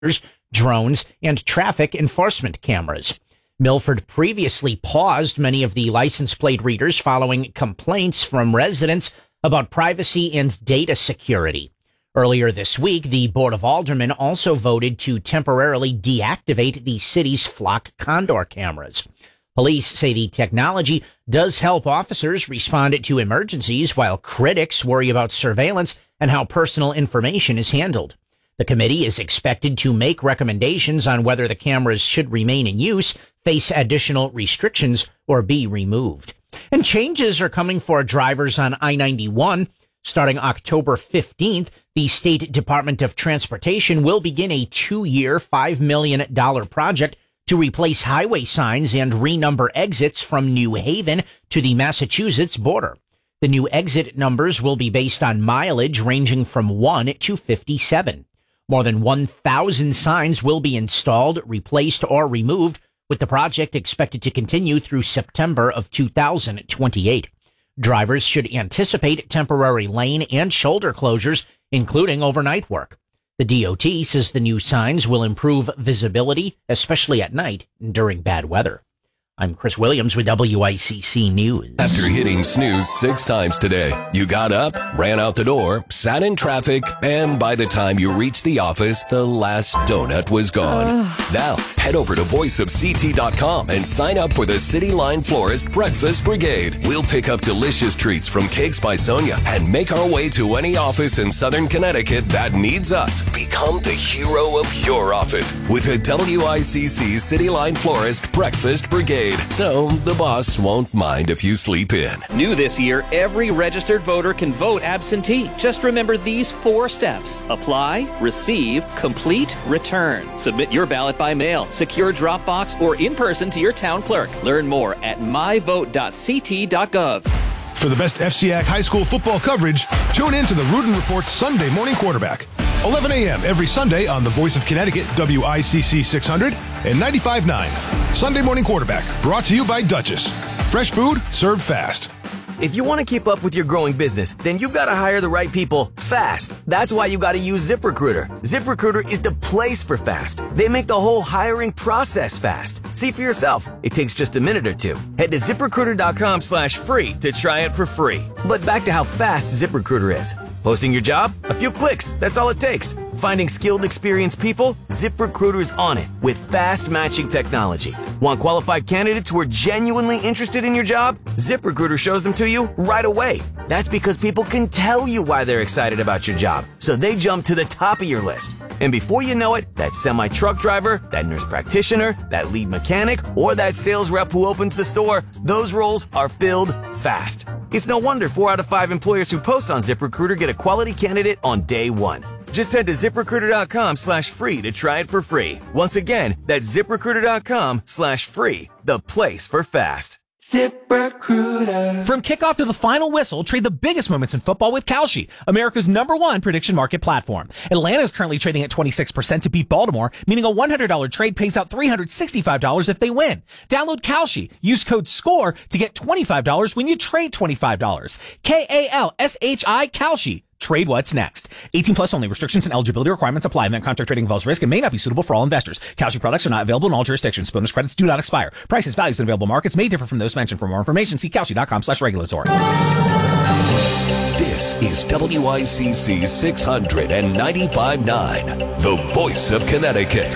drones, and traffic enforcement cameras. Milford previously paused many of the license plate readers following complaints from residents about privacy and data security. Earlier this week, the Board of Aldermen also voted to temporarily deactivate the city's flock condor cameras. Police say the technology does help officers respond to emergencies, while critics worry about surveillance and how personal information is handled. The committee is expected to make recommendations on whether the cameras should remain in use, face additional restrictions, or be removed. And changes are coming for drivers on I-91. Starting October 15th, the State Department of Transportation will begin a 2-year, $5 million project to replace highway signs and renumber exits from New Haven to the Massachusetts border. The new exit numbers will be based on mileage ranging from 1 to 57. More than 1,000 signs will be installed, replaced, or removed, with the project expected to continue through September of 2028. Drivers should anticipate temporary lane and shoulder closures, including overnight work. The DOT says the new signs will improve visibility, especially at night during bad weather. I'm Chris Williams with WICC News. After hitting snooze 6 times today, you got up, ran out the door, sat in traffic, and by the time you reached the office, the last donut was gone. Now, head over to voiceofct.com and sign up for the City Line Florist Breakfast Brigade. We'll pick up delicious treats from Cakes by Sonia and make our way to any office in Southern Connecticut that needs us. Become the hero of your office with a WICC City Line Florist Breakfast Brigade. So the boss won't mind if you sleep in. New this year, every registered voter can vote absentee. Just remember these 4 steps. Apply, receive, complete, return. Submit your ballot by mail, secure Dropbox, or in person to your town clerk. Learn more at myvote.ct.gov. For the best FCIAC high school football coverage, tune in to the Rudin Report Sunday Morning Quarterback. 11 a.m. every Sunday on the Voice of Connecticut, WICC 600 and 95.9. Sunday Morning Quarterback, brought to you by Duchess. Fresh food, served fast. If you want to keep up with your growing business, then you've got to hire the right people fast. That's why you got to use ZipRecruiter. ZipRecruiter is the place for fast. They make the whole hiring process fast. See for yourself. It takes just a minute or 2. Head to ZipRecruiter.com/free to try it for free. But back to how fast ZipRecruiter is. Posting your job? A few clicks. That's all it takes. Finding skilled, experienced people? ZipRecruiter's on it with fast matching technology. Want qualified candidates who are genuinely interested in your job? ZipRecruiter shows them to you right away. That's because people can tell you why they're excited about your job, so they jump to the top of your list. And before you know it, that semi-truck driver, that nurse practitioner, that lead mechanic, or that sales rep who opens the store, those roles are filled fast. It's no wonder 4 out of 5 employers who post on ZipRecruiter get a quality candidate on day 1. Just head to ZipRecruiter.com/free to try it for free. Once again, that's ZipRecruiter.com/free, the place for fast. ZipRecruiter. From kickoff to the final whistle, trade the biggest moments in football with Kalshi, America's #1 prediction market platform. Atlanta is currently trading at 26% to beat Baltimore, meaning a $100 trade pays out $365 if they win. Download Kalshi. Use code SCORE to get $25 when you trade $25. KALSHI Kalshi. Trade what's next. 18 plus only. Restrictions and eligibility requirements apply. Event contract trading involves risk and may not be suitable for all investors. Kalshi products are not available in all jurisdictions. Bonus credits do not expire. Prices, values, and available markets may differ from those mentioned. For more information, see Kalshi.com/regulatory. This is WICC 695.9, the voice of Connecticut.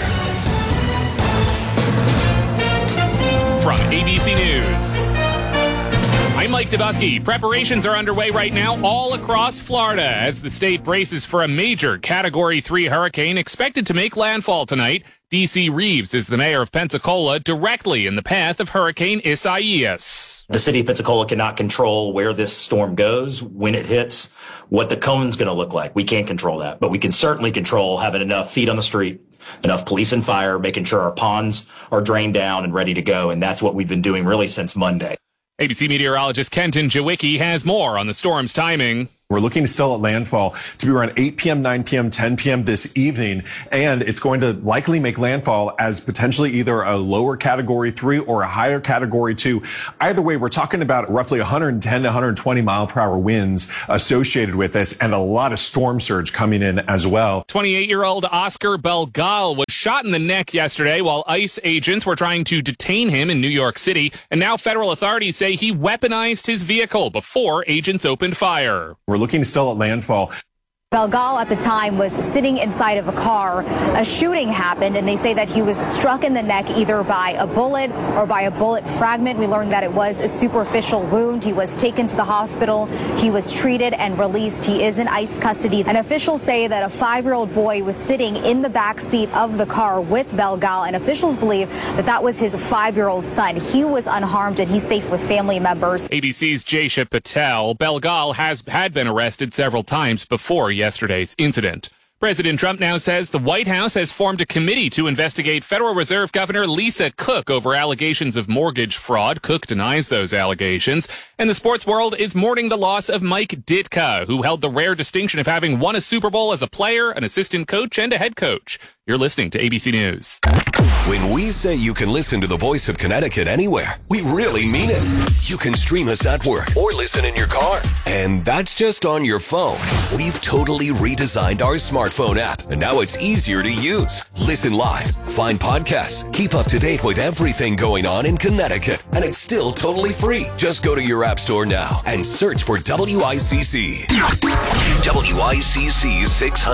From ABC News, I'm Mike Dubusky. Preparations are underway right now all across Florida as the state braces for a major Category 3 hurricane expected to make landfall tonight. D.C. Reeves is the mayor of Pensacola, directly in the path of Hurricane Isaias. The city of Pensacola cannot control where this storm goes, when it hits, what the cone's going to look like. We can't control that, but we can certainly control having enough feet on the street, enough police and fire, making sure our ponds are drained down and ready to go. And that's what we've been doing really since Monday. ABC meteorologist Kenton Jawicki has more on the storm's timing. We're looking still at landfall to be around 8 p.m., 9 p.m., 10 p.m. this evening, and it's going to likely make landfall as potentially either a lower category 3 or a higher category 2. Either way, we're talking about roughly 110 to 120 mile per hour winds associated with this and a lot of storm surge coming in as well. 28-year-old Oscar Belgal was shot in the neck yesterday while ICE agents were trying to detain him in New York City, and now federal authorities say he weaponized his vehicle before agents opened fire. We're looking still at landfall. Belgal at the time was sitting inside of a car. A shooting happened, and they say that he was struck in the neck either by a bullet or by a bullet fragment. We learned that it was a superficial wound. He was taken to the hospital. He was treated and released. He is in ICE custody. And officials say that a 5-year-old boy was sitting in the back seat of the car with Belgal, and officials believe that that was his 5-year-old son. He was unharmed, and he's safe with family members. ABC's Jaysha Patel. Belgal had been arrested several times before yesterday's incident. President Trump now says the White House has formed a committee to investigate Federal Reserve Governor Lisa Cook over allegations of mortgage fraud. Cook denies those allegations. And the sports world is mourning the loss of Mike Ditka, who held the rare distinction of having won a Super Bowl as a player, an assistant coach, and a head coach. You're listening to ABC News. When we say you can listen to the Voice of Connecticut anywhere, we really mean it. You can stream us at work or listen in your car. And that's just on your phone. We've totally redesigned our smartphone app, and now it's easier to use. Listen live, find podcasts, keep up to date with everything going on in Connecticut. And it's still totally free. Just go to your app store now and search for WICC. WICC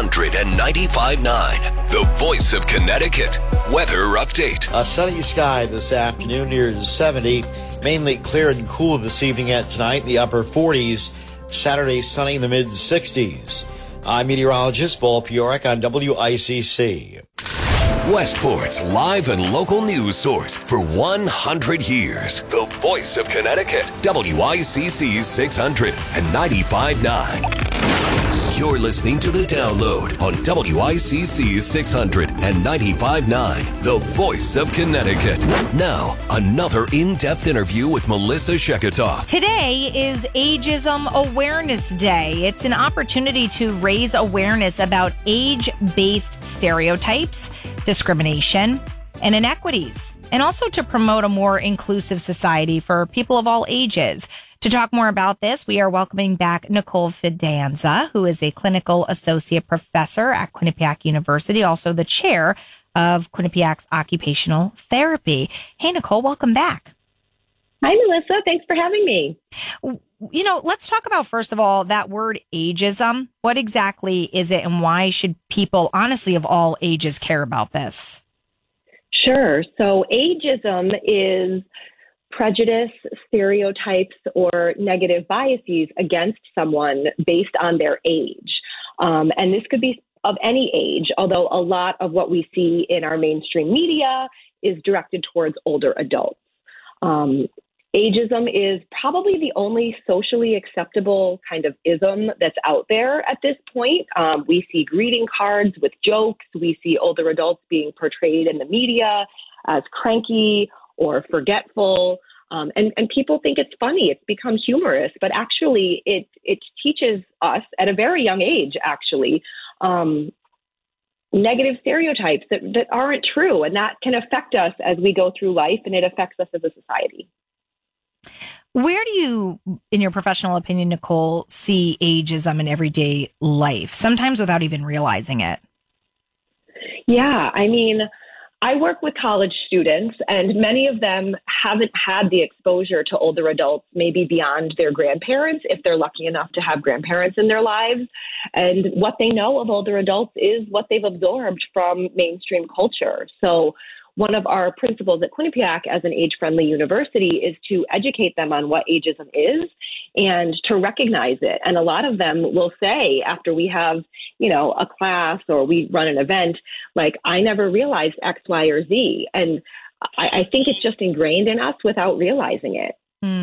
695.9, the Voice of Connecticut. Weather update. A sunny sky this afternoon near 70. Mainly clear and cool this evening and tonight, the upper 40s. Saturday sunny in the mid 60s. I'm meteorologist Paul Piorek on WICC. Westport's live and local news source for 100 years. The Voice of Connecticut. WICC 695.9. You're listening to The Download on WICC 695.9, the Voice of Connecticut. Now, another in-depth interview with Melissa Sheketoff. Today is Ageism Awareness Day. It's an opportunity to raise awareness about age-based stereotypes, discrimination, and inequities, and also to promote a more inclusive society for people of all ages. To talk more about this, we are welcoming back Nicole Fidanza, who is a clinical associate professor at Quinnipiac University, also the chair of Quinnipiac's occupational therapy. Hey, Nicole, welcome back. Hi, Melissa. Thanks for having me. You know, let's talk about, first of all, that word ageism. What exactly is it, and why should people, honestly, of all ages, care about this? Sure. So ageism is prejudice, stereotypes, or negative biases against someone based on their age. And this could be of any age, although a lot of what we see in our mainstream media is directed towards older adults. Ageism is probably the only socially acceptable kind of ism that's out there at this point. We see greeting cards with jokes. We see older adults being portrayed in the media as cranky or forgetful. And people think it's funny. It's become humorous, but actually it teaches us at a very young age, actually, negative stereotypes that aren't true. And that can affect us as we go through life, and it affects us as a society. Where do you, in your professional opinion, Nicole, see ageism in everyday life, sometimes without even realizing it? Yeah, I mean, I work with college students, and many of them haven't had the exposure to older adults, maybe beyond their grandparents, if they're lucky enough to have grandparents in their lives. And what they know of older adults is what they've absorbed from mainstream culture. So one of our principles at Quinnipiac as an age-friendly university is to educate them on what ageism is and to recognize it. And a lot of them will say after we have, a class or we run an event, like, I never realized X, Y, or Z. And I think it's just ingrained in us without realizing it.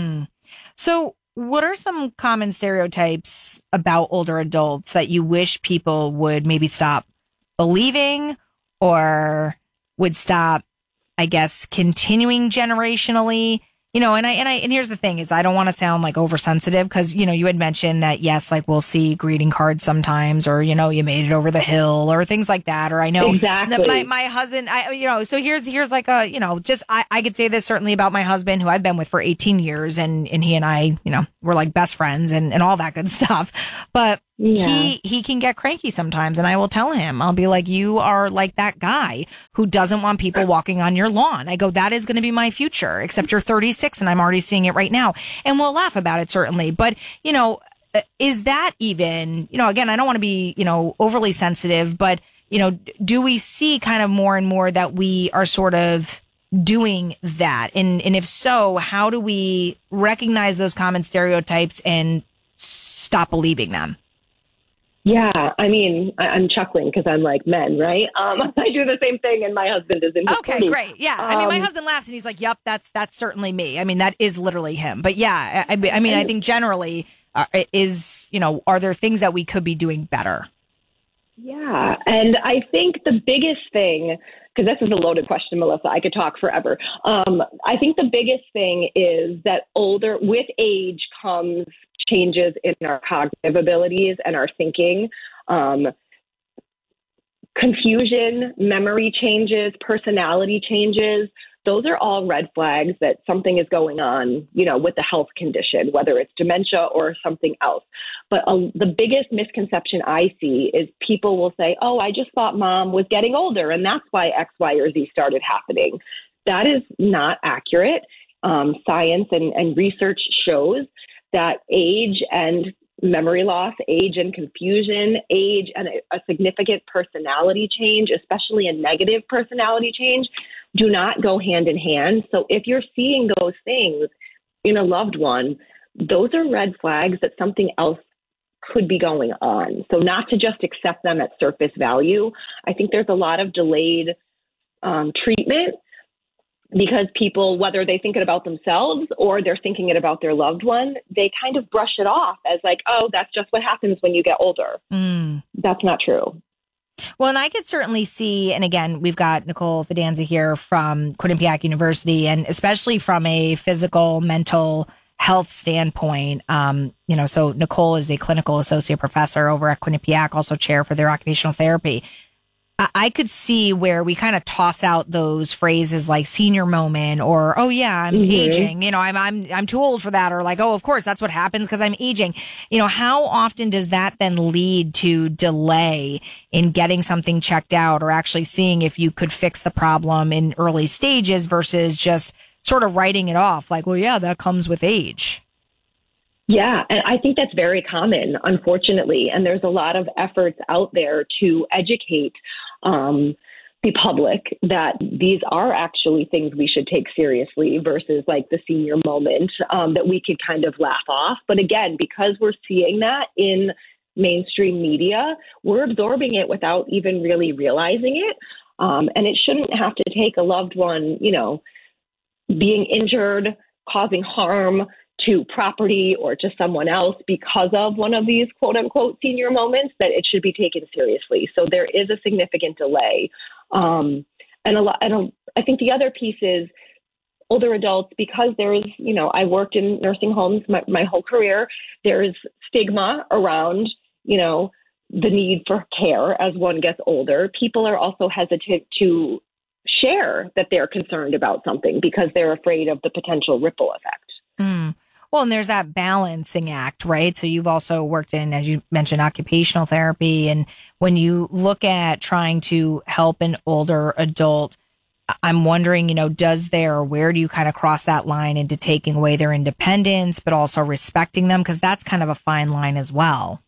So what are some common stereotypes about older adults that you wish people would maybe stop believing or would stop, I guess, continuing generationally? And here's the thing is I don't want to sound like oversensitive because, you had mentioned that, yes, like we'll see greeting cards sometimes or, you made it over the hill or things like that. Or I know exactly. that my husband, so here's like I could say this certainly about my husband who I've been with for 18 years and he and I, we're like best friends and all that good stuff. But he can get cranky sometimes and I will tell him, I'll be like, you are like that guy who doesn't want people walking on your lawn. I go, that is going to be my future, except you're 36 and I'm already seeing it right now. And we'll laugh about it certainly. But, is that even, again, I don't want to be, overly sensitive, but, do we see kind of more and more that we are sort of doing that? And if so, how do we recognize those common stereotypes and stop believing them? Yeah, I mean, I'm chuckling because I'm like men, right? I do the same thing, and my husband is in his 30s. Okay, great. Yeah, I mean, my husband laughs and he's like, "Yep, that's certainly me." I mean, that is literally him. But yeah, I mean, I think generally are there things that we could be doing better? Yeah, and I think the biggest thing, because this is a loaded question, Melissa, I could talk forever. I think the biggest thing is that with age comes changes in our cognitive abilities and our thinking, confusion, memory changes, personality changes. Those are all red flags that something is going on, with the health condition, whether it's dementia or something else. But the biggest misconception I see is people will say, oh, I just thought mom was getting older and that's why X, Y, or Z started happening. That is not accurate. Science and research shows that age and memory loss, age and confusion, age and a significant personality change, especially a negative personality change, do not go hand in hand. So if you're seeing those things in a loved one, those are red flags that something else could be going on. So not to just accept them at surface value. I think there's a lot of delayed treatment because people, whether they think it about themselves or they're thinking it about their loved one, they kind of brush it off as like, oh, that's just what happens when you get older. That's not true. Well, and I could certainly see, and again, we've got Nicole Fidanza here from Quinnipiac University, and especially from a physical, mental health standpoint, so Nicole is a clinical associate professor over at Quinnipiac, also chair for their occupational therapy. I could see where we kind of toss out those phrases like senior moment or, oh yeah, I'm aging, I'm too old for that. Or like, oh, of course, that's what happens because I'm aging. How often does that then lead to delay in getting something checked out or actually seeing if you could fix the problem in early stages versus just sort of writing it off like, well, yeah, that comes with age. Yeah, and I think that's very common, unfortunately. And there's a lot of efforts out there to educate the public that these are actually things we should take seriously versus like the senior moment that we could kind of laugh off. But again, because we're seeing that in mainstream media, we're absorbing it without even really realizing it. And it shouldn't have to take a loved one, being injured, causing harm to property or to someone else because of one of these quote unquote senior moments, that it should be taken seriously. So there is a significant delay. I think the other piece is older adults, because there is, I worked in nursing homes my whole career. There is stigma around, the need for care as one gets older. People are also hesitant to share that they're concerned about something because they're afraid of the potential ripple effect. Well, and there's that balancing act, right? So you've also worked in, as you mentioned, occupational therapy. And when you look at trying to help an older adult, I'm wondering, where do you kind of cross that line into taking away their independence, but also respecting them? Because that's kind of a fine line as well.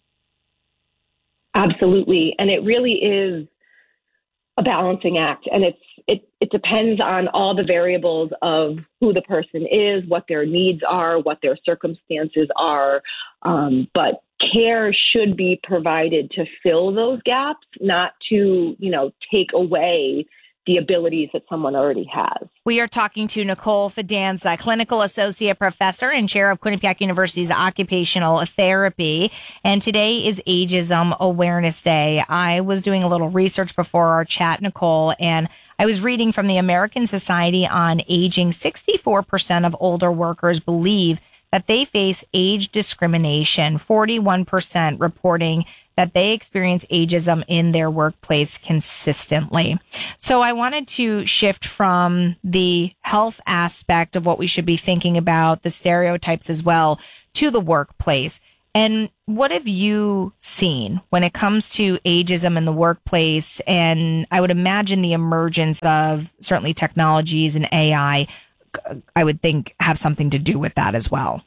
Absolutely. And it really is a balancing act. And it depends on all the variables of who the person is, what their needs are, what their circumstances are. But care should be provided to fill those gaps, not to, take away the abilities that someone already has. We are talking to Nicole Fidanza, Clinical Associate Professor and Chair of Quinnipiac University's Occupational Therapy. And today is Ageism Awareness Day. I was doing a little research before our chat, Nicole, and I was reading from the American Society on Aging. 64% of older workers believe that they face age discrimination, 41% reporting that they experience ageism in their workplace consistently. So I wanted to shift from the health aspect of what we should be thinking about, the stereotypes as well, to the workplace. And what have you seen when it comes to ageism in the workplace? And I would imagine the emergence of certainly technologies and AI, I would think, have something to do with that as well.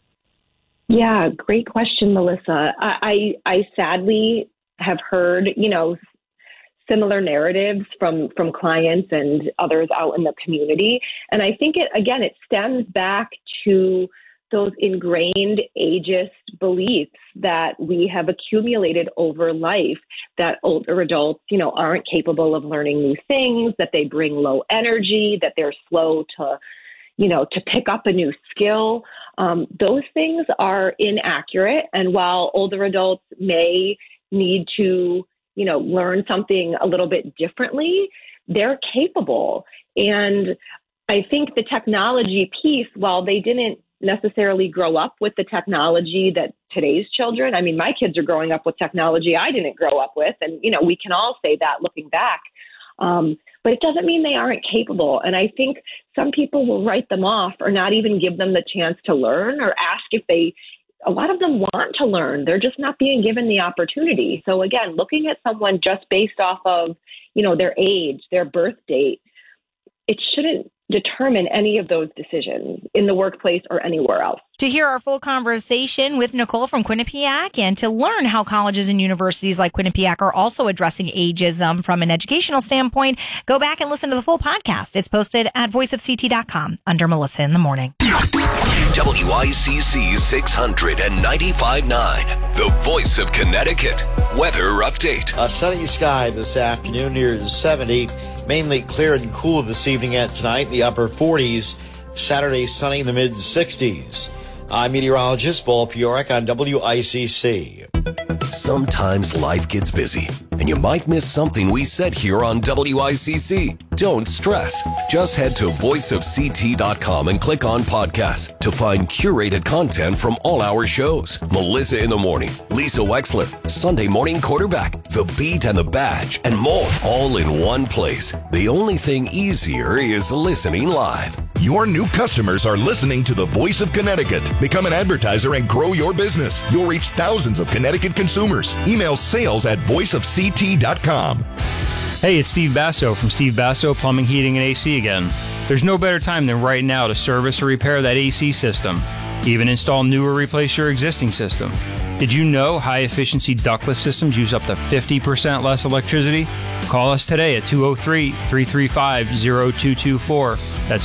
Yeah, great question, Melissa. I sadly have heard, similar narratives from clients and others out in the community. And I think it stems back to those ingrained ageist beliefs that we have accumulated over life, that older adults, aren't capable of learning new things, that they bring low energy, that they're slow to pick up a new skill. Those things are inaccurate. And while older adults may need to, learn something a little bit differently, they're capable. And I think the technology piece, while they didn't necessarily grow up with the technology that today's children, I mean, my kids are growing up with technology I didn't grow up with. And, we can all say that looking back. But it doesn't mean they aren't capable. And I think some people will write them off or not even give them the chance to learn or ask if a lot of them want to learn. They're just not being given the opportunity. So again, looking at someone just based off of, their age, their birth date, it shouldn't determine any of those decisions in the workplace or anywhere else. To hear our full conversation with Nicole from Quinnipiac and to learn how colleges and universities like Quinnipiac are also addressing ageism from an educational standpoint, go back and listen to the full podcast. It's posted at voiceofct.com under Melissa in the Morning. WICC 695.9, the voice of Connecticut. Weather update. A sunny sky this afternoon near 70. Mainly clear and cool this evening and tonight in the upper 40s. Saturday sunny in the mid 60s. I'm meteorologist Paul Piorek on WICC. Sometimes life gets busy, and you might miss something we said here on WICC. Don't stress. Just head to voiceofct.com and click on podcasts to find curated content from all our shows. Melissa in the Morning, Lisa Wexler, Sunday Morning Quarterback, The Beat and the Badge, and more, all in one place. The only thing easier is listening live. Your new customers are listening to the Voice of Connecticut. Become an advertiser and grow your business. You'll reach thousands of Connecticut consumers. Email sales@voiceofct.com. Hey, it's Steve Basso from Steve Basso Plumbing, Heating, and AC again. There's no better time than right now to service or repair that AC system. Even install new or replace your existing system. Did you know high-efficiency ductless systems use up to 50% less electricity? Call us today at 203-335-0224. That's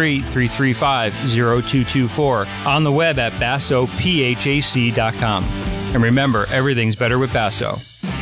203-335-0224. On the web at bassophac.com. And remember, everything's better with Basso.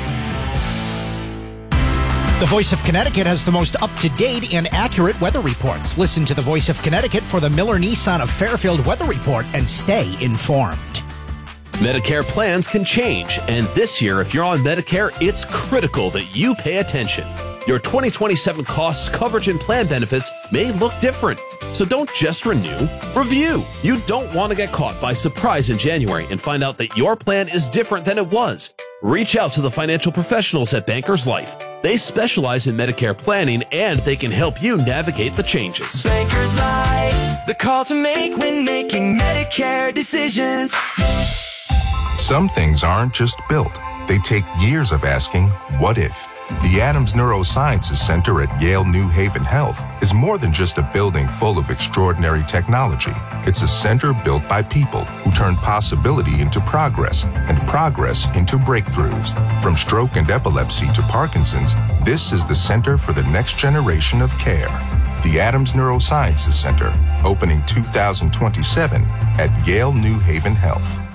The Voice of Connecticut has the most up-to-date and accurate weather reports. Listen to the Voice of Connecticut for the Miller Nissan of Fairfield weather report and stay informed. Medicare plans can change, and this year, if you're on Medicare, it's critical that you pay attention. Your 2027 costs, coverage, and plan benefits may look different. So don't just renew, review. You don't want to get caught by surprise in January and find out that your plan is different than it was. Reach out to the financial professionals at Bankers Life. They specialize in Medicare planning, and they can help you navigate the changes. Bankers Life, the call to make when making Medicare decisions. Some things aren't just built. They take years of asking, what if? The Adams Neurosciences Center at Yale New Haven Health is more than just a building full of extraordinary technology. It's a center built by people who turn possibility into progress and progress into breakthroughs. From stroke and epilepsy to Parkinson's, this is the center for the next generation of care. The Adams Neurosciences Center, opening 2027 at Yale New Haven Health.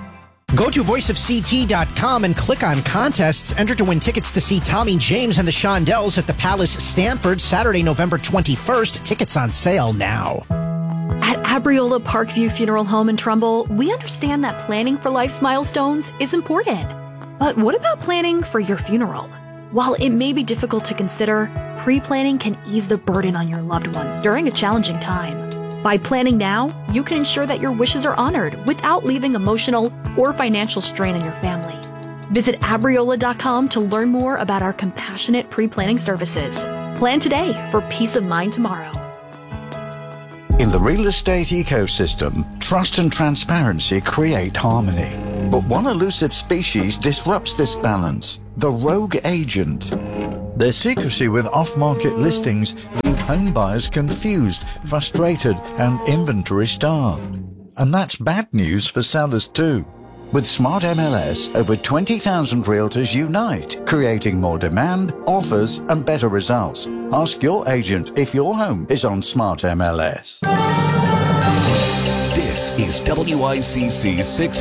Go to voiceofct.com and click on contests. Enter to win tickets to see Tommy James and the Shondells at the Palace Stanford Saturday, November 21st. Tickets on sale now. At Abriola Parkview Funeral Home in Trumbull, we understand that planning for life's milestones is important. But what about planning for your funeral? While it may be difficult to consider, pre-planning can ease the burden on your loved ones during a challenging time. By planning now, you can ensure that your wishes are honored without leaving emotional or financial strain on your family. Visit Abriola.com to learn more about our compassionate pre-planning services. Plan today for peace of mind tomorrow. In the real estate ecosystem, trust and transparency create harmony. But one elusive species disrupts this balance: the rogue agent. Their secrecy with off-market listings leave home buyers confused, frustrated, and inventory starved. And that's bad news for sellers too. With Smart MLS, over 20,000 realtors unite, creating more demand, offers, and better results. Ask your agent if your home is on Smart MLS. This is WICC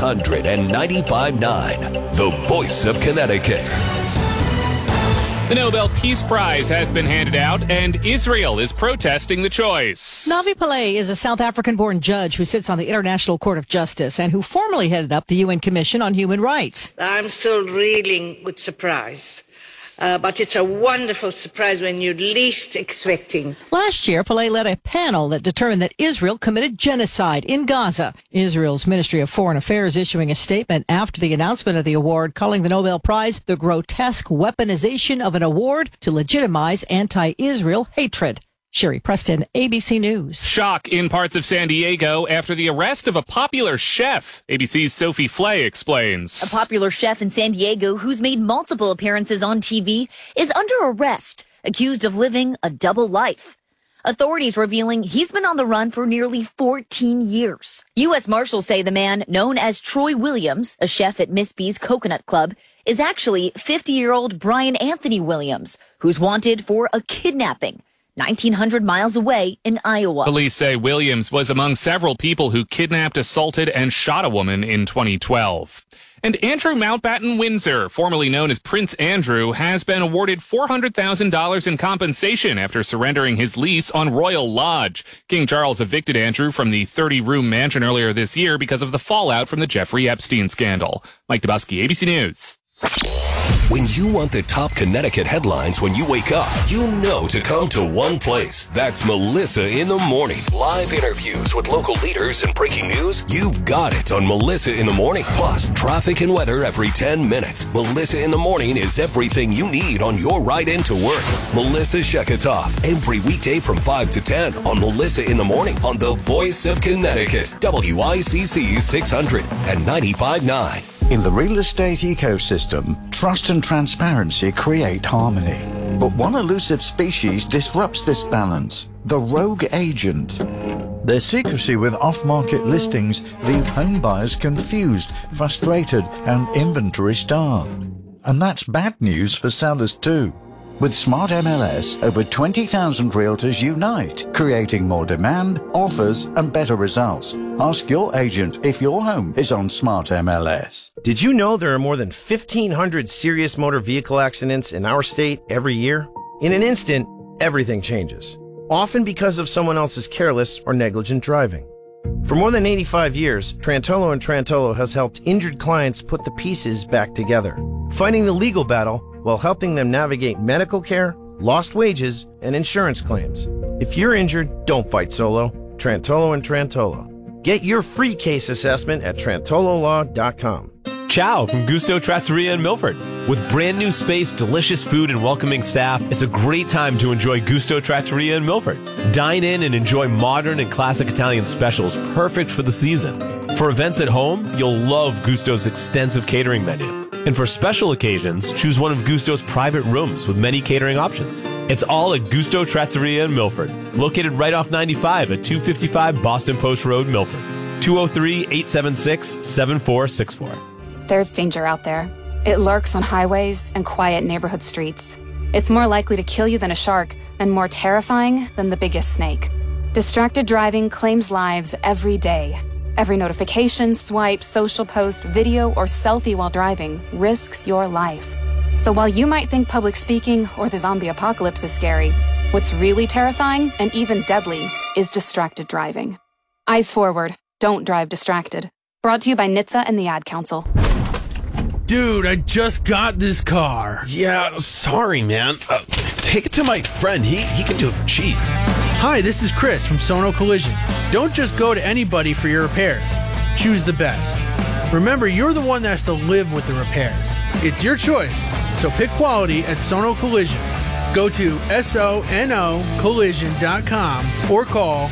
695.9, the voice of Connecticut. The Nobel Peace Prize has been handed out, and Israel is protesting the choice. Navi Pillay is a South African-born judge who sits on the International Court of Justice and who formerly headed up the UN Commission on Human Rights. I'm still reeling with surprise. But it's a wonderful surprise when you're least expecting. Last year, Pillay led a panel that determined that Israel committed genocide in Gaza. Israel's Ministry of Foreign Affairs issuing a statement after the announcement of the award, calling the Nobel Prize the grotesque weaponization of an award to legitimize anti-Israel hatred. Sherry Preston, ABC News. Shock in parts of San Diego after the arrest of a popular chef. ABC's Sophie Flay explains. A popular chef in San Diego who's made multiple appearances on TV is under arrest, accused of living a double life. Authorities revealing he's been on the run for nearly 14 years. U.S. Marshals say the man, known as Troy Williams, a chef at Miss B's Coconut Club, is actually 50-year-old Brian Anthony Williams, who's wanted for a kidnapping 1,900 miles away in Iowa. Police say Williams was among several people who kidnapped, assaulted, and shot a woman in 2012. And Andrew Mountbatten Windsor, formerly known as Prince Andrew, has been awarded $400,000 in compensation after surrendering his lease on Royal Lodge. King Charles evicted Andrew from the 30-room mansion earlier this year because of the fallout from the Jeffrey Epstein scandal. Mike Dubusky, ABC News. When you want the top Connecticut headlines when you wake up, you know to come to one place. That's Melissa in the Morning. Live interviews with local leaders and breaking news. You've got it on Melissa in the Morning. Plus, traffic and weather every 10 minutes. Melissa in the Morning is everything you need on your ride into work. Melissa Sheketoff, every weekday from 5 to 10 on Melissa in the Morning on the Voice of Connecticut, WICC 695.9. In the real estate ecosystem, trust and transparency create harmony. But one elusive species disrupts this balance: the rogue agent. Their secrecy with off-market listings leave home buyers confused, frustrated, and inventory starved. And that's bad news for sellers too. With Smart MLS, over 20,000 realtors unite, creating more demand, offers, and better results. Ask your agent if your home is on Smart MLS. Did you know there are more than 1,500 serious motor vehicle accidents in our state every year? In an instant, everything changes, often because of someone else's careless or negligent driving. For more than 85 years, Trantolo & Trantolo has helped injured clients put the pieces back together, fighting the legal battle while helping them navigate medical care, lost wages, and insurance claims. If you're injured, don't fight solo. Trantolo & Trantolo. Get your free case assessment at trantololaw.com. Ciao from Gusto Trattoria in Milford. With brand new space, delicious food, and welcoming staff, it's a great time to enjoy Gusto Trattoria in Milford. Dine in and enjoy modern and classic Italian specials perfect for the season. For events at home, you'll love Gusto's extensive catering menu. And for special occasions, choose one of Gusto's private rooms with many catering options. It's all at Gusto Trattoria in Milford, located right off 95 at 255 Boston Post Road, Milford. 203-876-7464. There's danger out there. It lurks on highways and quiet neighborhood streets. It's more likely to kill you than a shark, and more terrifying than the biggest snake. Distracted driving claims lives every day. Every notification, swipe, social post, video, or selfie while driving risks your life. So while you might think public speaking or the zombie apocalypse is scary, what's really terrifying and even deadly is distracted driving. Eyes forward. Don't drive distracted. Brought to you by NHTSA and the Ad Council. Dude, I just got this car. Yeah, sorry, man. Take it to my friend. He can do it for cheap. Hi, this is Chris from Sono Collision. Don't just go to anybody for your repairs. Choose the best. Remember, you're the one that has to live with the repairs. It's your choice, so pick quality at Sono Collision. Go to sonocollision.com or call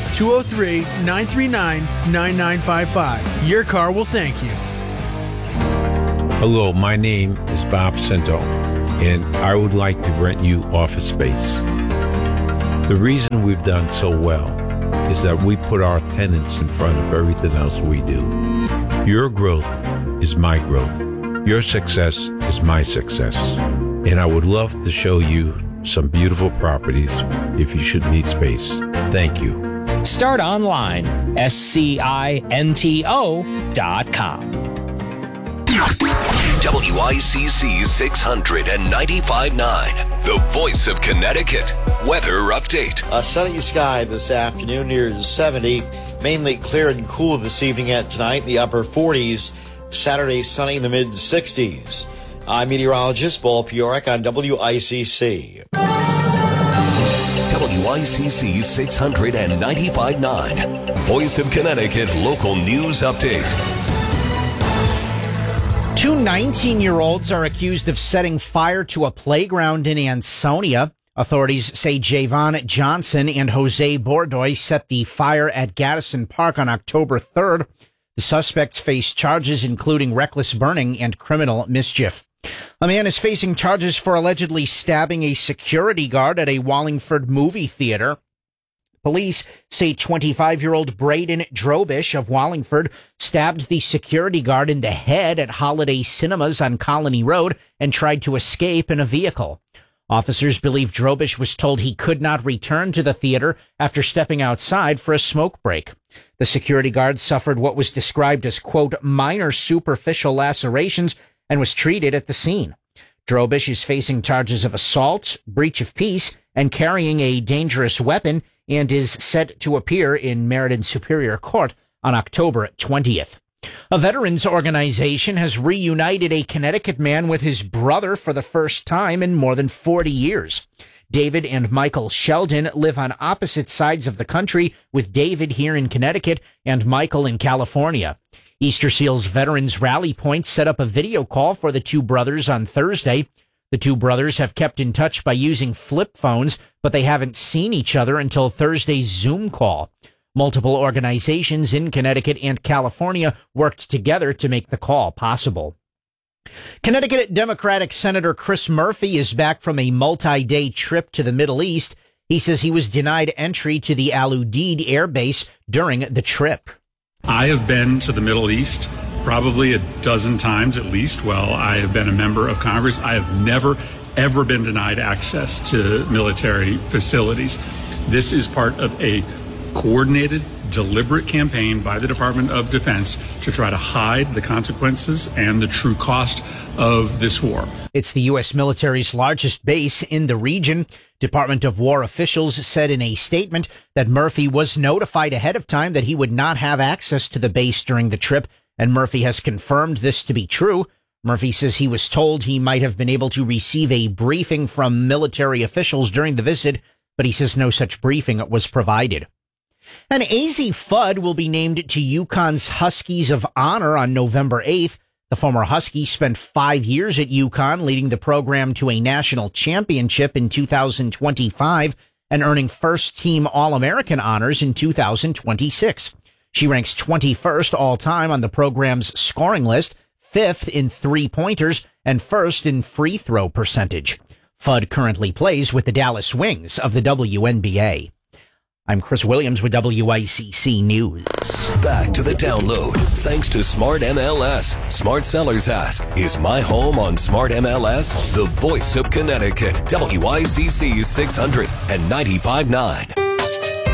203-939-9955. Your car will thank you. Hello, my name is Bob Cento, and I would like to rent you office space. The reason we've done so well is that we put our tenants in front of everything else we do. Your growth is my growth. Your success is my success. And I would love to show you some beautiful properties if you should need space. Thank you. Start online, SCINTO.com. WICC 695.9, the voice of Connecticut. Weather update. A sunny sky this afternoon near 70. Mainly clear and cool this evening and tonight. The upper 40s. Saturday sunny in the mid 60s. I'm meteorologist Paul Piorek on WICC. WICC 695.9, voice of Connecticut local news update. Two 19-year-olds are accused of setting fire to a playground in Ansonia. Authorities say Javon Johnson and Jose Bordoy set the fire at Gaddison Park on October 3rd. The suspects face charges including reckless burning and criminal mischief. A man is facing charges for allegedly stabbing a security guard at a Wallingford movie theater. Police say 25-year-old Braden Drobish of Wallingford stabbed the security guard in the head at Holiday Cinemas on Colony Road and tried to escape in a vehicle. Officers believe Drobish was told he could not return to the theater after stepping outside for a smoke break. The security guard suffered what was described as, quote, minor superficial lacerations and was treated at the scene. Drobish is facing charges of assault, breach of peace, and carrying a dangerous weapon and is set to appear in Meriden Superior Court on October 20th. A veterans organization has reunited a Connecticut man with his brother for the first time in more than 40 years. David and Michael Sheldon live on opposite sides of the country, with David here in Connecticut and Michael in California. Easter Seals Veterans Rally Point set up a video call for the two brothers on Thursday. The two brothers have kept in touch by using flip phones, but they haven't seen each other until Thursday's Zoom call. Multiple organizations in Connecticut and California worked together to make the call possible. Connecticut Democratic Senator Chris Murphy is back from a multi-day trip to the Middle East. He says he was denied entry to the Al Udeid Air Base during the trip. I have been to the Middle East probably a dozen times at least while I have been a member of Congress. I have never, ever been denied access to military facilities. This is part of a coordinated, deliberate campaign by the Department of Defense to try to hide the consequences and the true cost of this war. It's the U.S. military's largest base in the region. Department of War officials said in a statement that Murphy was notified ahead of time that he would not have access to the base during the trip, and Murphy has confirmed this to be true. Murphy says he was told he might have been able to receive a briefing from military officials during the visit, but he says no such briefing was provided. And AZ Fudd will be named to UConn's Huskies of Honor on November 8th. The former Husky spent 5 years at UConn, leading the program to a national championship in 2025 and earning first-team All-American honors in 2026. She ranks 21st all-time on the program's scoring list, 5th in three-pointers, and 1st in free throw percentage. Fudd currently plays with the Dallas Wings of the WNBA. I'm Chris Williams with WICC News. Back to the download. Thanks to Smart MLS. Smart sellers ask, is my home on Smart MLS? The voice of Connecticut. WICC 695.9.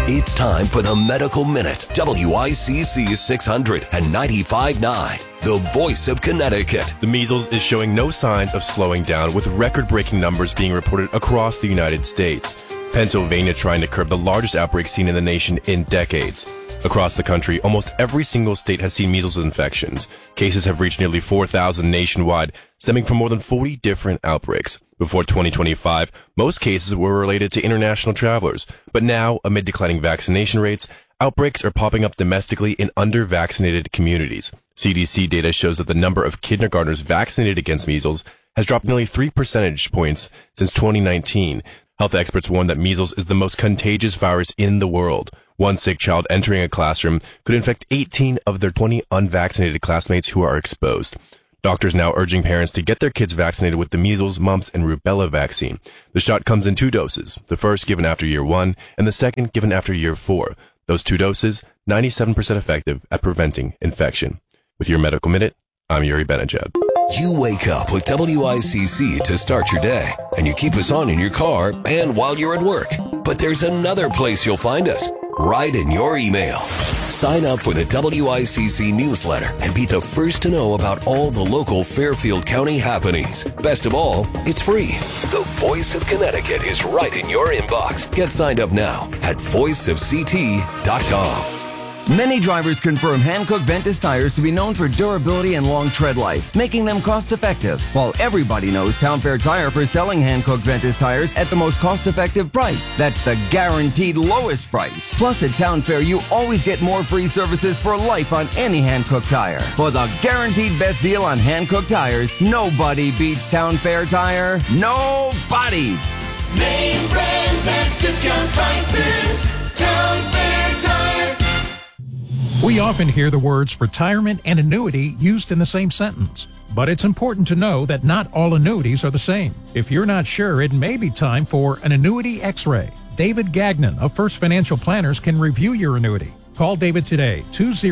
It's time for the Medical Minute. WICC 600 and 95.9, the voice of Connecticut. The measles is showing no signs of slowing down, with record-breaking numbers being reported across the United States. Pennsylvania trying to curb the largest outbreak seen in the nation in decades. Across the country, almost every single state has seen measles infections. Cases have reached nearly 4,000 nationwide, stemming from more than 40 different outbreaks. Before 2025, most cases were related to international travelers. But now, amid declining vaccination rates, outbreaks are popping up domestically in under-vaccinated communities. CDC data shows that the number of kindergartners vaccinated against measles has dropped nearly 3 percentage points since 2019. Health experts warn that measles is the most contagious virus in the world. One sick child entering a classroom could infect 18 of their 20 unvaccinated classmates who are exposed. Doctors now urging parents to get their kids vaccinated with the measles, mumps, and rubella vaccine. The shot comes in 2 doses, the first given after year 1 and the second given after year 4. Those 2 doses, 97% effective at preventing infection. With your Medical Minute, I'm Yuri Benajad. You wake up with WICC to start your day, and you keep us on in your car and while you're at work. But there's another place you'll find us, right in your email. Sign up for the WICC newsletter and be the first to know about all the local Fairfield County happenings. Best of all, it's free. The Voice of Connecticut is right in your inbox. Get signed up now at voiceofct.com. Many drivers confirm Hankook Ventus tires to be known for durability and long tread life, making them cost-effective. While everybody knows Town Fair Tire for selling Hankook Ventus tires at the most cost-effective price. That's the guaranteed lowest price. Plus, at Town Fair, you always get more free services for life on any Hankook tire. For the guaranteed best deal on Hankook tires, nobody beats Town Fair Tire. Nobody! Name brands at discount prices. Town Fair Tire. We often hear the words retirement and annuity used in the same sentence, but it's important to know that not all annuities are the same. If you're not sure, it may be time for an annuity x-ray. David Gagnon of First Financial Planners can review your annuity. Call David today,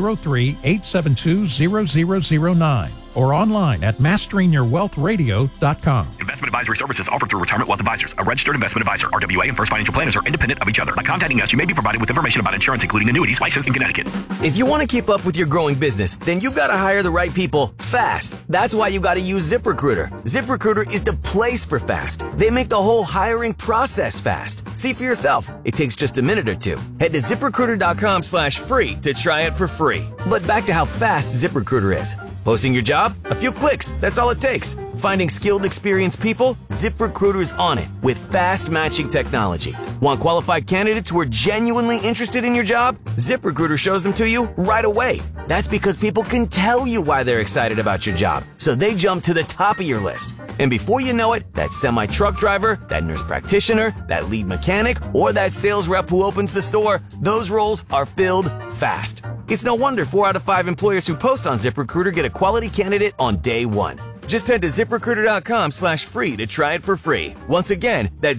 203-872-0009, or online at masteringyourwealthradio.com. Investment advisory services offered through Retirement Wealth Advisors, a registered investment advisor. RWA and First Financial Planners are independent of each other. By contacting us, you may be provided with information about insurance, including annuities, licensed in Connecticut. If you want to keep up with your growing business, then you've got to hire the right people fast. That's why you got to use ZipRecruiter. ZipRecruiter is the place for fast. They make the whole hiring process fast. See for yourself. It takes just a minute or 2. Head to ZipRecruiter.com/free to try it for free. But back to how fast ZipRecruiter is. Posting your job? A few clicks. That's all it takes. Finding skilled, experienced people? ZipRecruiter's on it with fast matching technology. Want qualified candidates who are genuinely interested in your job? ZipRecruiter shows them to you right away. That's because people can tell you why they're excited about your job, so they jump to the top of your list. And before you know it, that semi-truck driver, that nurse practitioner, that lead mechanic, or that sales rep who opens the store, those roles are filled fast. It's no wonder 4 out of 5 employers who post on ZipRecruiter get a quality candidate on day 1. Just head to ZipRecruiter.com/free to try it for free. Once again, that's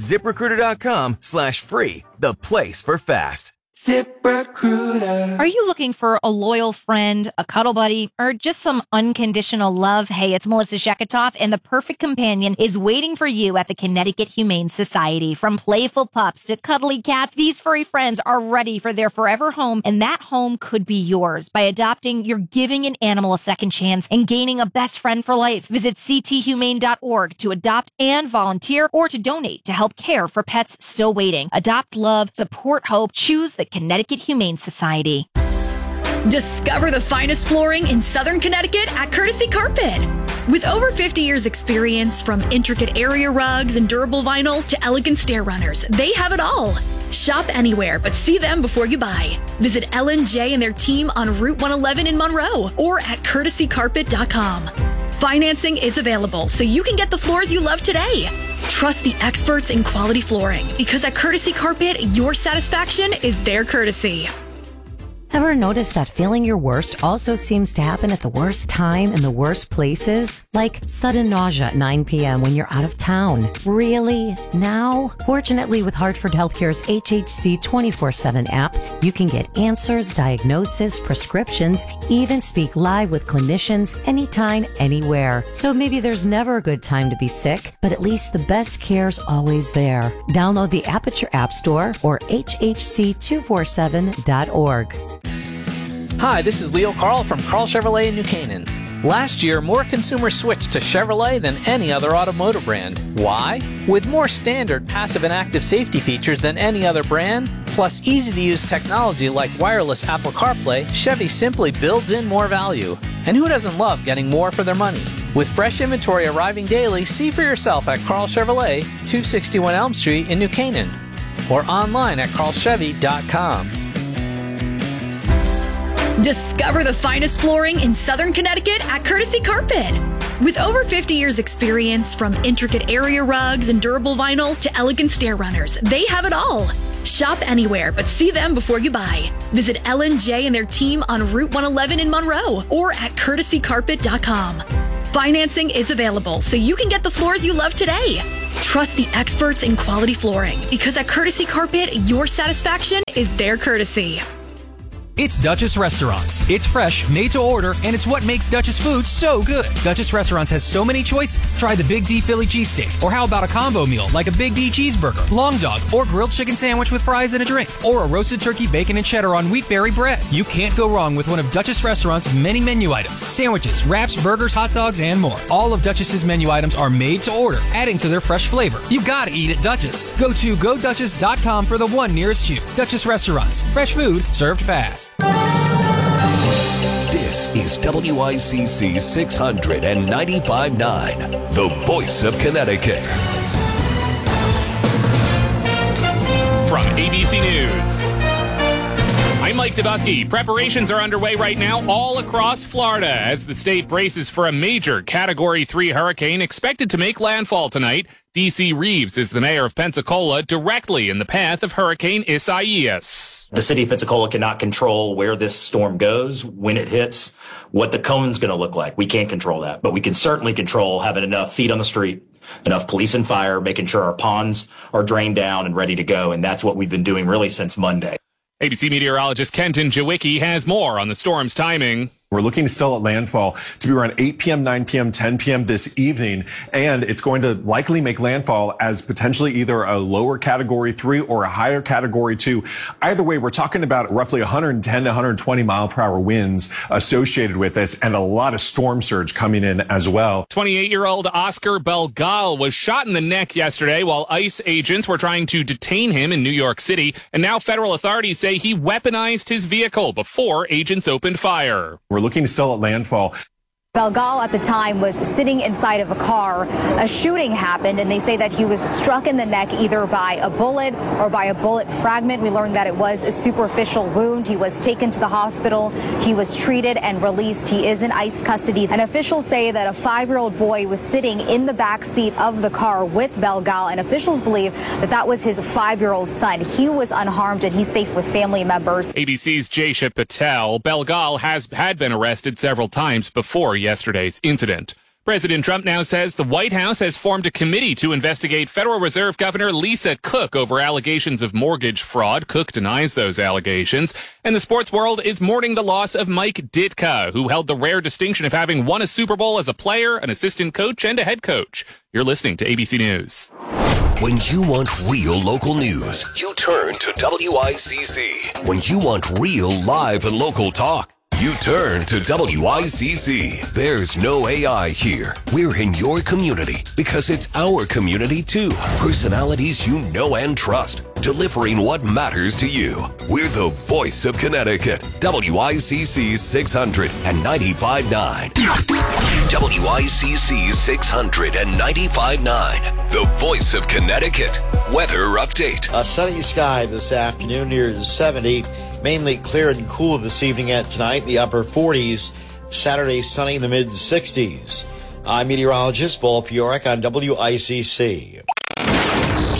ZipRecruiter.com/free, the place for fast. ZipRecruiter. Are you looking for a loyal friend, a cuddle buddy, or just some unconditional love? Hey, it's Melissa Sheketoff, and the perfect companion is waiting for you at the Connecticut Humane Society. From playful pups to cuddly cats, these furry friends are ready for their forever home, and that home could be yours. By adopting, you're giving an animal a second chance and gaining a best friend for life. Visit cthumane.org to adopt and volunteer, or to donate to help care for pets still waiting. Adopt love, support hope, choose the Connecticut Humane Society. Discover the finest flooring in Southern Connecticut at Courtesy Carpet. With over 50 years experience, from intricate area rugs and durable vinyl to elegant stair runners, they have it all. Shop anywhere, but see them before you buy. Visit Ellen J and their team on Route 111 in Monroe or at courtesycarpet.com. Financing is available, so you can get the floors you love today. Trust the experts in quality flooring, because at Courtesy Carpet, your satisfaction is their courtesy. Ever notice that feeling your worst also seems to happen at the worst time in the worst places? Like sudden nausea at 9 p.m. when you're out of town. Really? Now? Fortunately, with Hartford Healthcare's HHC 24/7 app, you can get answers, diagnosis, prescriptions, even speak live with clinicians anytime, anywhere. So maybe there's never a good time to be sick, but at least the best care's always there. Download the app at your app store or hhc247.org. Hi, this is Leo Carl from Carl Chevrolet in New Canaan. Last year, more consumers switched to Chevrolet than any other automotive brand. Why? With more standard passive and active safety features than any other brand, plus easy-to-use technology like wireless Apple CarPlay, Chevy simply builds in more value. And who doesn't love getting more for their money? With fresh inventory arriving daily, see for yourself at Carl Chevrolet, 261 Elm Street in New Canaan, or online at carlchevy.com. Discover the finest flooring in Southern Connecticut at Courtesy Carpet. With over 50 years experience, from intricate area rugs and durable vinyl to elegant stair runners, they have it all. Shop anywhere, but see them before you buy. Visit L&J and their team on Route 111 in Monroe or at courtesycarpet.com. Financing is available, so you can get the floors you love today. Trust the experts in quality flooring, because at Courtesy Carpet, your satisfaction is their courtesy. It's Duchess Restaurants. It's fresh, made to order, and it's what makes Duchess food so good. Duchess Restaurants has so many choices. Try the Big D Philly cheesesteak, or how about a combo meal like a Big D cheeseburger, long dog, or grilled chicken sandwich with fries and a drink, or a roasted turkey, bacon, and cheddar on wheatberry bread. You can't go wrong with one of Duchess Restaurants' many menu items: sandwiches, wraps, burgers, hot dogs, and more. All of Duchess's menu items are made to order, adding to their fresh flavor. You gotta eat at Duchess. Go to GoDuchess.com for the one nearest you. Duchess Restaurants. Fresh food served fast. This is WICC 695.9, the voice of Connecticut. From ABC News, I'm Mike Dubusky. Preparations are underway right now all across Florida as the state braces for a major Category 3 hurricane expected to make landfall tonight. D.C. Reeves is the mayor of Pensacola, directly in the path of Hurricane Isaias. The city of Pensacola cannot control where this storm goes, when it hits, what the cone's going to look like. We can't control that, but we can certainly control having enough feet on the street, enough police and fire, making sure our ponds are drained down and ready to go. And that's what we've been doing really since Monday. ABC meteorologist Kenton Jawicki has more on the storm's timing. We're looking still at landfall to be around 8 p.m., 9 p.m., 10 p.m. this evening, and it's going to likely make landfall as potentially either a lower Category 3 or a higher Category 2. Either way, we're talking about roughly 110 to 120 mile per hour winds associated with this, and a lot of storm surge coming in as well. 28-year-old Oscar Belgal was shot in the neck yesterday while ICE agents were trying to detain him in New York City, and now federal authorities say he weaponized his vehicle before agents opened fire. We're looking still at landfall. Belgal at the time was sitting inside of a car. A shooting happened, and they say that he was struck in the neck either by a bullet or by a bullet fragment. We learned that it was a superficial wound. He was taken to the hospital. He was treated and released. He is in ICE custody. And officials say that a 5-year-old boy was sitting in the back seat of the car with Belgal, and officials believe that that was his 5-year-old son. He was unharmed, and he's safe with family members. ABC's Jaysha Patel. Belgal had been arrested several times before yesterday's incident. President Trump now says the White House has formed a committee to investigate Federal Reserve Governor Lisa Cook over allegations of mortgage fraud. Cook denies those allegations. And the sports world is mourning the loss of Mike Ditka, who held the rare distinction of having won a Super Bowl as a player, an assistant coach, and a head coach. You're listening to ABC News. When you want real local news, you turn to WICC. When you want real live and local talk, you turn to WICC. There's no AI here. We're in your community because it's our community too. Personalities you know and trust, delivering what matters to you. We're the voice of Connecticut. WICC 695.9. WICC 695.9. The voice of Connecticut. Weather update. A sunny sky this afternoon near 70. Mainly clear and cool this evening and tonight, the upper 40s. Saturday, sunny in the mid-60s. I'm meteorologist Paul Piorek on WICC.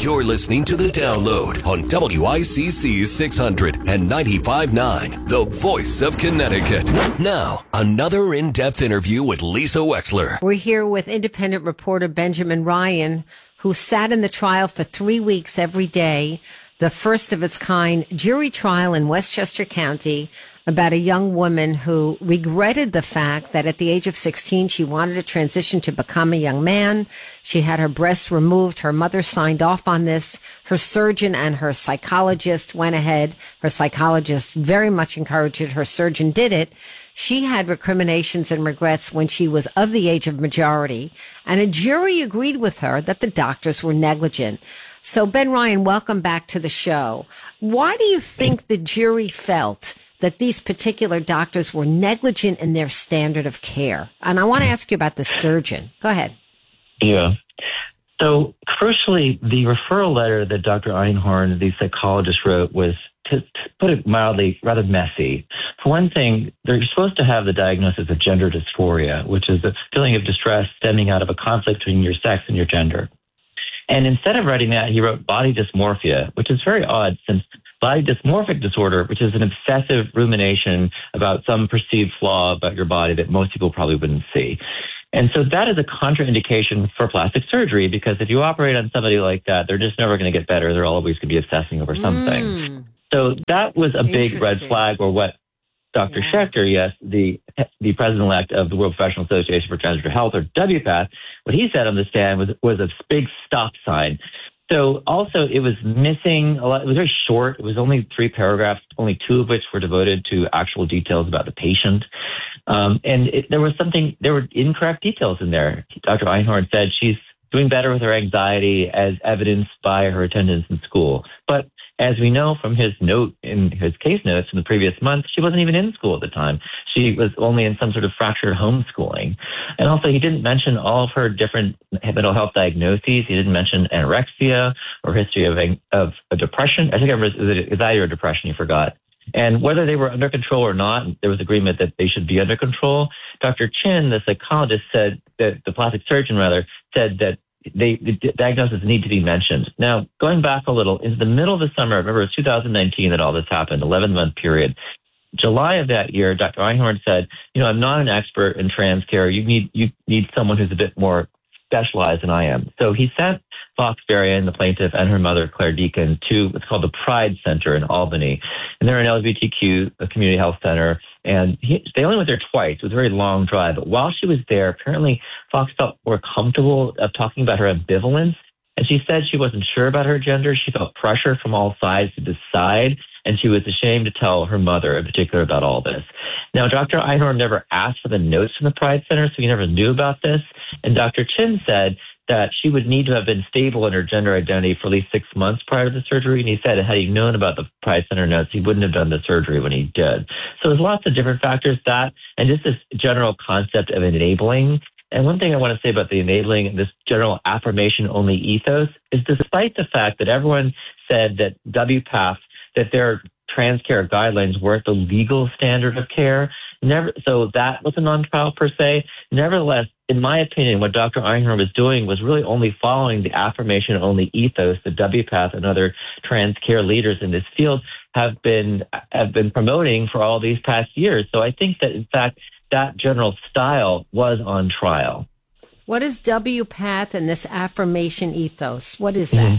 You're listening to The Download on WICC 600 and 95.9, the voice of Connecticut. Now, another in-depth interview with Lisa Wexler. We're here with independent reporter Benjamin Ryan, who sat in the trial for 3 weeks every day, the first of its kind jury trial in Westchester County about a young woman who regretted the fact that at the age of 16, she wanted to transition to become a young man. She had her breasts removed. Her mother signed off on this. Her surgeon and her psychologist went ahead. Her psychologist very much encouraged it. Her surgeon did it. She had recriminations and regrets when she was of the age of majority, and a jury agreed with her that the doctors were negligent. So, Ben Ryan, welcome back to the show. Why do you think the jury felt that these particular doctors were negligent in their standard of care? And I want to ask you about the surgeon. Go ahead. Yeah. So, crucially, the referral letter that Dr. Einhorn, the psychologist, wrote was, to put it mildly, rather messy. For one thing, they're supposed to have the diagnosis of gender dysphoria, which is a feeling of distress stemming out of a conflict between your sex and your gender. And instead of writing that, he wrote body dysmorphia, which is very odd since body dysmorphic disorder, which is an obsessive rumination about some perceived flaw about your body that most people probably wouldn't see. And so that is a contraindication for plastic surgery, because if you operate on somebody like that, they're just never going to get better. They're always going to be obsessing over something. So that was a big red flag, or what Dr. Schechter, yes, the president-elect of the World Professional Association for Transgender Health, or WPATH, what he said on the stand was a big stop sign. So also it was missing a lot. It was very short. It was only 3 paragraphs, only 2 of which were devoted to actual details about the patient. There were incorrect details in there. Dr. Einhorn said she's doing better with her anxiety as evidenced by her attendance in school. But as we know from his note in his case notes from the previous month, she wasn't even in school at the time. She was only in some sort of fractured homeschooling. And also, he didn't mention all of her different mental health diagnoses. He didn't mention anorexia or history of a depression. I think it was anxiety or depression, he forgot. And whether they were under control or not, there was agreement that they should be under control. Dr. Chin, the psychologist, said that the plastic surgeon, rather, said that the diagnosis need to be mentioned. Now, going back a little, into the middle of the summer, remember it was 2019 that all this happened, 11-month period. July of that year, Dr. Einhorn said, I'm not an expert in trans care. You need someone who's a bit more specialized than I am. So he sent Fox Varian, the plaintiff, and her mother, Claire Deacon, to what's called the Pride Center in Albany. And they're an LGBTQ community health center. And they only went there twice. It was a very long drive. But while she was there, apparently Fox felt more comfortable of talking about her ambivalence. And she said she wasn't sure about her gender. She felt pressure from all sides to decide. And she was ashamed to tell her mother in particular about all this. Now, Dr. Einhorn never asked for the notes from the Pride Center, so he never knew about this. And Dr. Chin said that she would need to have been stable in her gender identity for at least 6 months prior to the surgery. And he said had he known about the Pride Center notes, he wouldn't have done the surgery when he did. So there's lots of different factors, that, and just this general concept of enabling. And one thing I want to say about the enabling and this general affirmation-only ethos is, despite the fact that everyone said that WPATH, that their trans care guidelines weren't the legal standard of care, so that wasn't on trial per se. Nevertheless, in my opinion, what Dr. Einhorn was doing was really only following the affirmation-only ethos that WPATH and other trans care leaders in this field have been promoting for all these past years. So I think that, in fact, that general style was on trial. What is WPATH and this affirmation ethos? What is that?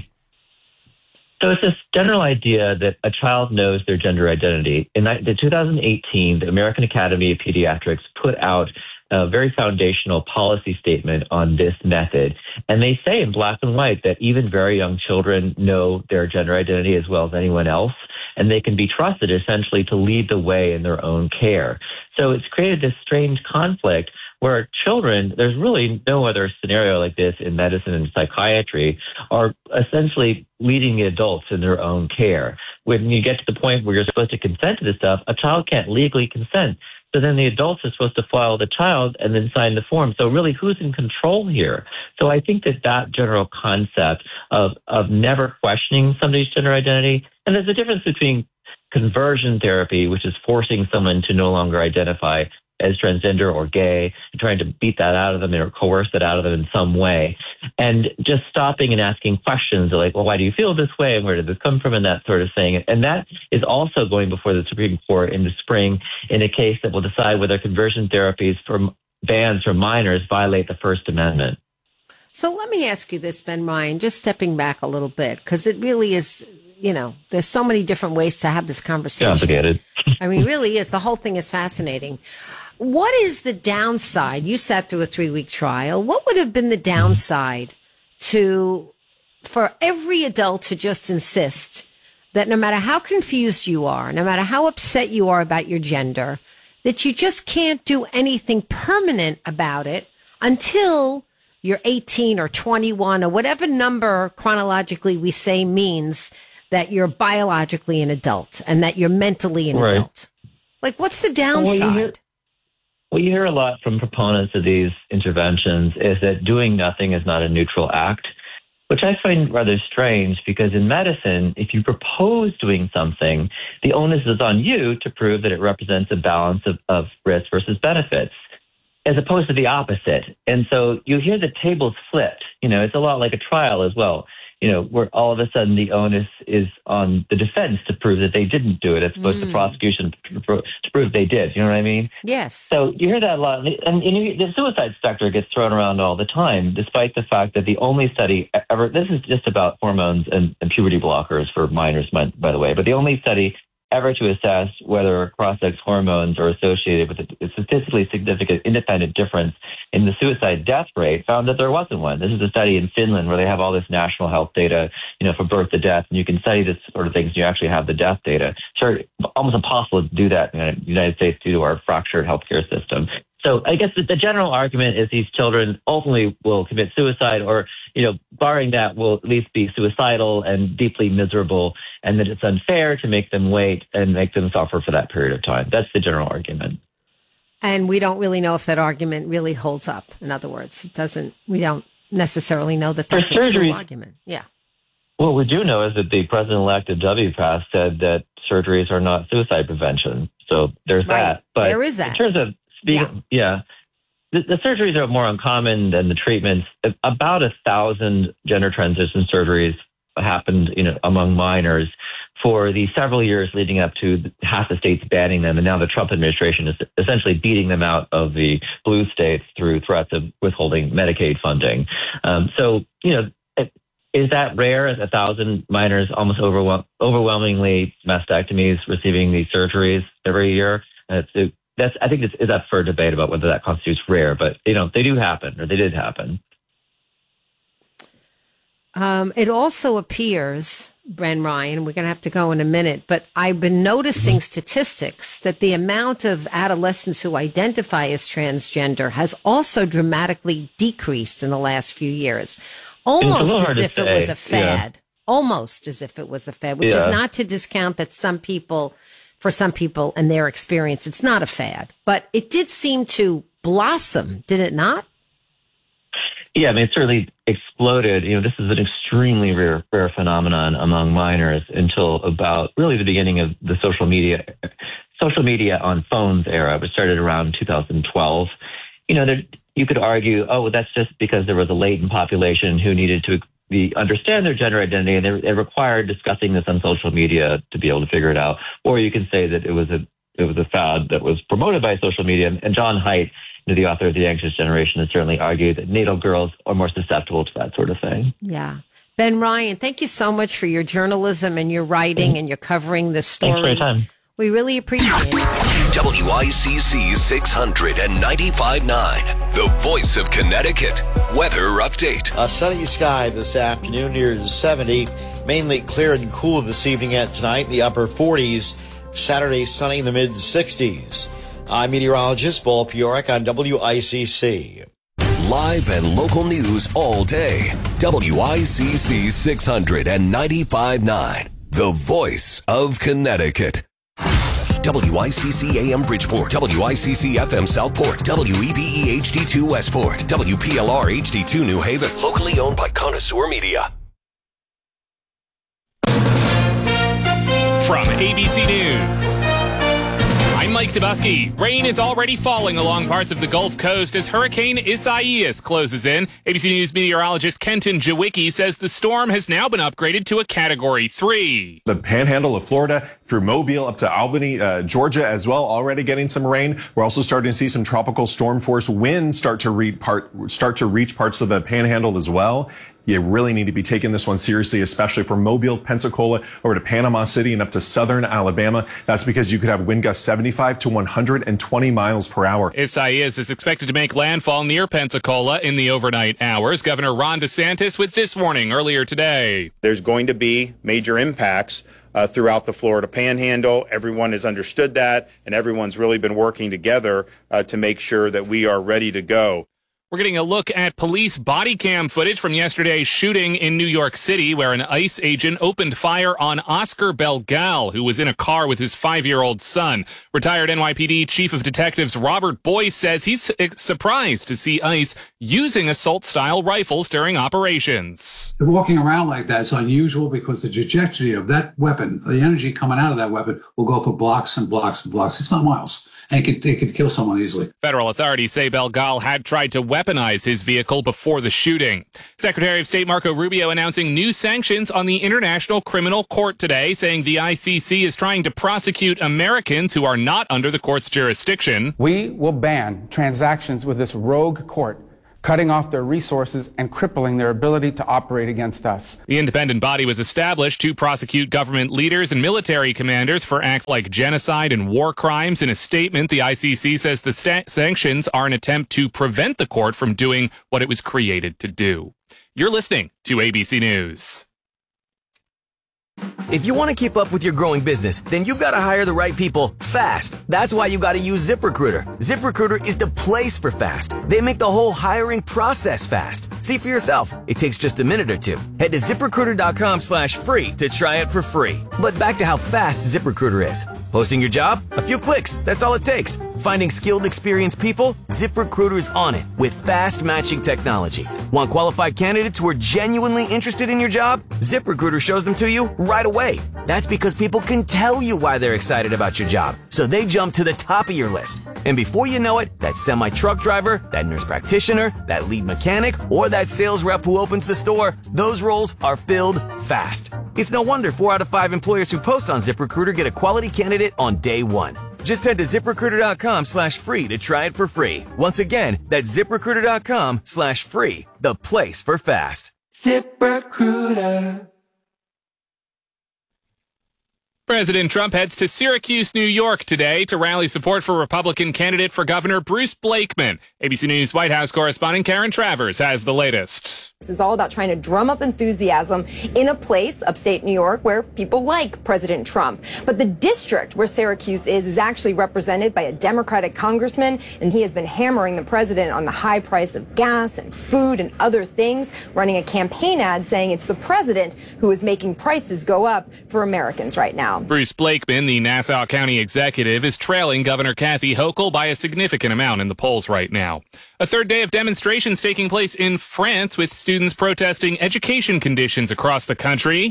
So it's this general idea that a child knows their gender identity. In 2018, the American Academy of Pediatrics put out a very foundational policy statement on this method. And they say in black and white that even very young children know their gender identity as well as anyone else, and they can be trusted essentially to lead the way in their own care. So it's created this strange conflict where children, there's really no other scenario like this in medicine and psychiatry, are essentially leading the adults in their own care. When you get to the point where you're supposed to consent to this stuff, a child can't legally consent. So then the adults are supposed to follow the child and then sign the form. So really, who's in control here? So I think that general concept of never questioning somebody's gender identity, and there's a difference between conversion therapy, which is forcing someone to no longer identify as transgender or gay, and trying to beat that out of them or coerce it out of them in some way. And just stopping and asking questions like, well, why do you feel this way? And where did this come from? And that sort of thing. And that is also going before the Supreme Court in the spring in a case that will decide whether conversion therapies from bans for minors violate the First Amendment. So let me ask you this, Ben Ryan, just stepping back a little bit, because it really is, there's so many different ways to have this conversation. Complicated. I mean, really is. The whole thing is fascinating. What is the downside? You sat through a 3-week trial. What would have been the downside for every adult to just insist that no matter how confused you are, no matter how upset you are about your gender, that you just can't do anything permanent about it until you're 18 or 21 or whatever number chronologically we say means that you're biologically an adult and that you're mentally an adult? Like, what's the downside? What you hear a lot from proponents of these interventions is that doing nothing is not a neutral act, which I find rather strange because in medicine, if you propose doing something, the onus is on you to prove that it represents a balance of risk versus benefits, as opposed to the opposite. And so you hear the tables flipped. It's a lot like a trial as well. Where all of a sudden the onus is on the defense to prove that they didn't do it, as opposed to prosecution to prove they did. You know what I mean? Yes. So you hear that a lot. And the suicide specter gets thrown around all the time, despite the fact that the only study ever, this is just about hormones and puberty blockers for minors, by the way, but the only study ever to assess whether cross-sex hormones are associated with a statistically significant independent difference in the suicide death rate found that there wasn't one. This is a study in Finland where they have all this national health data, for birth to death, and you can study this sort of things and you actually have the death data. Sure, almost impossible to do that in the United States due to our fractured healthcare system. So I guess the general argument is these children ultimately will commit suicide or, barring that, will at least be suicidal and deeply miserable, and that it's unfair to make them wait and make them suffer for that period of time. That's the general argument. And we don't really know if that argument really holds up. In other words, we don't necessarily know that that's a true argument. Yeah. What we do know is that the president-elect of WPATH said that surgeries are not suicide prevention. So there's that. But there is that. In terms of the surgeries are more uncommon than the treatments. About 1,000 gender transition surgeries happened, among minors for the several years leading up to half the states banning them. And now the Trump administration is essentially beating them out of the blue states through threats of withholding Medicaid funding. Is that rare? 1,000 minors, almost overwhelmingly mastectomies, receiving these surgeries every year? I think it's up for debate about whether that constitutes rare, but they do happen, or they did happen. It also appears, Ben Ryan, we're going to have to go in a minute, but I've been noticing statistics that the amount of adolescents who identify as transgender has also dramatically decreased in the last few years. Almost as if it was a fad. Almost as if it was a fad, which is not to discount that for some people and their experience, it's not a fad. But it did seem to blossom, did it not? Yeah, it certainly exploded. This is an extremely rare phenomenon among minors until about really the beginning of the social media on phones era, which started around 2012. You could argue, that's just because there was a latent population who needed to understand their gender identity, and it required discussing this on social media to be able to figure it out. Or you can say that it was a fad that was promoted by social media. And John Haidt, the author of The Anxious Generation, has certainly argued that natal girls are more susceptible to that sort of thing. Yeah. Ben Ryan, thank you so much for your journalism and your writing and your covering this story. Thanks for your time. We really appreciate it. WICC 695.9, the voice of Connecticut. Weather update. A sunny sky this afternoon near 70. Mainly clear and cool this evening and tonight. The upper 40s. Saturday sunny in the mid 60s. I'm meteorologist Paul Piorek on WICC. Live and local news all day. WICC 695.9, the voice of Connecticut. WICC AM Bridgeport, WICC FM Southport, WEBE HD2 Westport, WPLR HD2 New Haven, locally owned by Connoisseur Media. From ABC News, I'm Mike Tobuski. Rain is already falling along parts of the Gulf Coast as Hurricane Isaias closes in. ABC News meteorologist Kenton Jawicki says the storm has now been upgraded to a Category 3. The panhandle of Florida through Mobile up to Albany, Georgia as well, already getting some rain. We're also starting to see some tropical storm force winds start to reach parts of the panhandle as well. You really need to be taking this one seriously, especially from Mobile, Pensacola, over to Panama City and up to southern Alabama. That's because you could have wind gusts 75 to 120 miles per hour. Isaias is expected to make landfall near Pensacola in the overnight hours. Governor Ron DeSantis with this warning earlier today. There's going to be major impacts throughout the Florida Panhandle. Everyone has understood that, and everyone's really been working together to make sure that we are ready to go. We're getting a look at police body cam footage from yesterday's shooting in New York City, where an ICE agent opened fire on Oscar Belgal, who was in a car with his 5-year-old son. Retired NYPD Chief of Detectives Robert Boyce says he's surprised to see ICE using assault-style rifles during operations. Walking around like that is unusual because the trajectory of that weapon, the energy coming out of that weapon, will go for blocks and blocks and blocks. It's not miles. And it could kill someone easily. Federal authorities say Belgal had tried to weaponize his vehicle before the shooting. Secretary of State Marco Rubio announcing new sanctions on the International Criminal Court today, saying the ICC is trying to prosecute Americans who are not under the court's jurisdiction. We will ban transactions with this rogue court, cutting off their resources and crippling their ability to operate against us. The independent body was established to prosecute government leaders and military commanders for acts like genocide and war crimes. In a statement, the ICC says the sanctions are an attempt to prevent the court from doing what it was created to do. You're listening to ABC News. If you want to keep up with your growing business, then you've got to hire the right people fast. That's why you got to use ZipRecruiter. ZipRecruiter is the place for fast. They make the whole hiring process fast. See for yourself. It takes just a minute or two. Head to ZipRecruiter.com/free to try it for free. But back to how fast ZipRecruiter is. Posting your job? A few clicks. That's all it takes. Finding skilled, experienced people? ZipRecruiter's on it with fast matching technology. Want qualified candidates who are genuinely interested in your job? ZipRecruiter shows them to you right away. That's because people can tell you why they're excited about your job, so they jump to the top of your list. And before you know it, that semi-truck driver, that nurse practitioner, that lead mechanic, or that sales rep who opens the store, those roles are filled fast. It's no wonder 4 out of 5 employers who post on ZipRecruiter get a quality candidate on day one. Just head to ZipRecruiter.com/free to try it for free. Once again, that's ZipRecruiter.com/free, the place for fast. ZipRecruiter. President Trump heads to Syracuse, New York today to rally support for Republican candidate for governor Bruce Blakeman. ABC News White House correspondent Karen Travers has the latest. This is all about trying to drum up enthusiasm in a place, upstate New York, where people like President Trump. But the district where Syracuse is actually represented by a Democratic congressman, and he has been hammering the president on the high price of gas and food and other things, running a campaign ad saying it's the president who is making prices go up for Americans right now. Bruce Blakeman, the Nassau County executive, is trailing Governor Kathy Hochul by a significant amount in the polls right now. A third day of demonstrations taking place in France with students protesting education conditions across the country.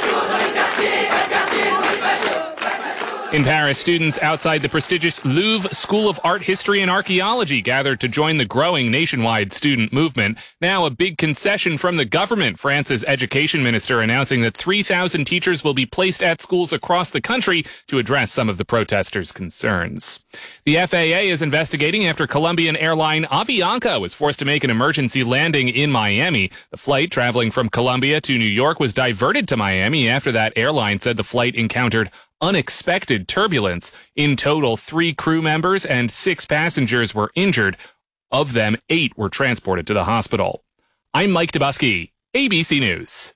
In Paris, students outside the prestigious Louvre School of Art, History, and Archaeology gathered to join the growing nationwide student movement. Now a big concession from the government. France's education minister announcing that 3,000 teachers will be placed at schools across the country to address some of the protesters' concerns. The FAA is investigating after Colombian airline Avianca was forced to make an emergency landing in Miami. The flight traveling from Colombia to New York was diverted to Miami after that airline said the flight encountered unexpected turbulence. In total, 3 crew members and 6 passengers were injured. Of them, 8 were transported to the hospital. I'm Mike Tobuski, ABC News.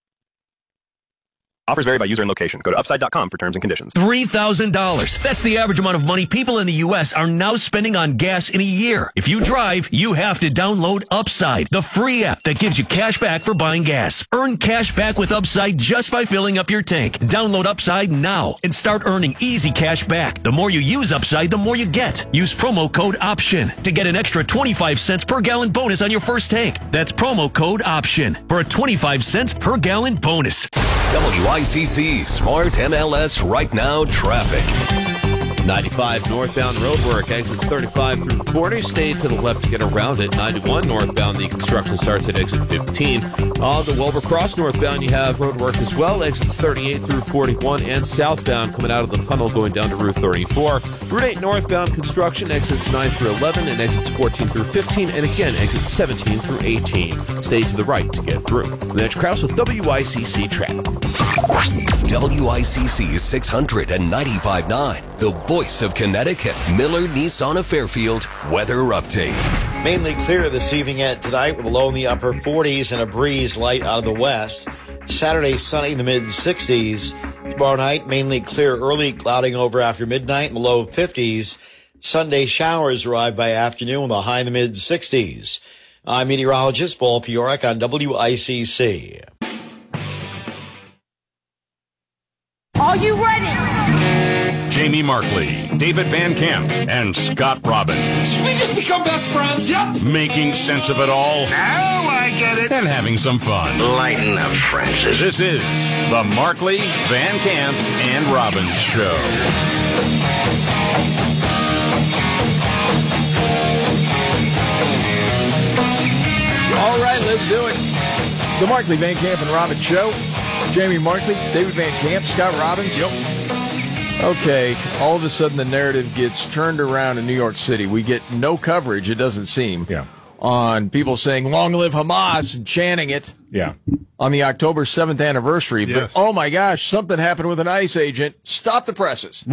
Offers vary by user and location. Go to Upside.com for terms and conditions. $3,000. That's the average amount of money people in the U.S. are now spending on gas in a year. If you drive, you have to download Upside, the free app that gives you cash back for buying gas. Earn cash back with Upside just by filling up your tank. Download Upside now and start earning easy cash back. The more you use Upside, the more you get. Use promo code OPTION to get an extra 25 cents per gallon bonus on your first tank. That's promo code OPTION for a 25 cents per gallon bonus. WICC Smart MLS Right Now Traffic. 95 northbound roadwork, exits 35 through 40. Stay to the left to get around it. 91 northbound, the construction starts at exit 15. On the Wilbur Cross northbound, you have roadwork as well, exits 38 through 41, and southbound coming out of the tunnel going down to Route 34. Route 8 northbound construction, exits 9 through 11, and exits 14 through 15, and again, exits 17 through 18. Stay to the right to get through. Mitch Krause with WICC Traffic. WICC 695.9, the voice of Connecticut. Miller Nissan of Fairfield weather update. Mainly clear this evening and tonight with a low in the upper 40s and a breeze light out of the west. Saturday, sunny in the mid-60s. Tomorrow night, mainly clear early, clouding over after midnight in the low 50s. Sunday, showers arrive by afternoon with a high in the mid-60s. I'm meteorologist Paul Piorek on WICC. Are you ready? Jamie Markley, David Van Camp, and Scott Robbins. We just become best friends. Yep. Making sense of it all. Now I get it. And having some fun. Lighten up, Francis. This is the Markley, Van Camp, and Robbins Show. All right, let's do it. The Markley, Van Camp, and Robbins Show. Jamie Markley, David Van Camp, Scott Robbins. Yep. Okay, all of a sudden the narrative gets turned around in New York City. We get no coverage, it doesn't seem, on people saying, long live Hamas, and chanting it on the October 7th anniversary. Yes. But, oh my gosh, something happened with an ICE agent. Stop the presses.